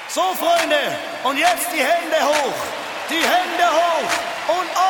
So, Freunde, und jetzt die Hände hoch. Die Hände hoch und auf.